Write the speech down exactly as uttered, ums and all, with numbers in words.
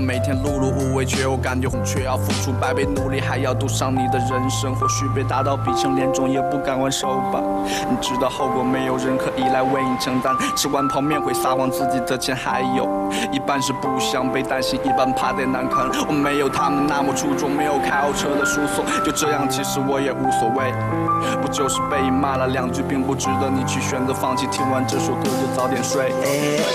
每天碌碌无为，却又感觉却要付出百倍努力，还要赌上你的人生。或许被打到鼻青脸肿，也不敢还手吧。你知道后果，没有人可以来为你承担。吃完泡面会撒谎，自己的钱还有一半是不想被担心，一半怕得难堪。我没有他们那么出众，没有开豪车的输送，就这样，其实我也无所谓。不就是被骂了两句，并不值得你去选择放弃。听完这首歌就早点睡。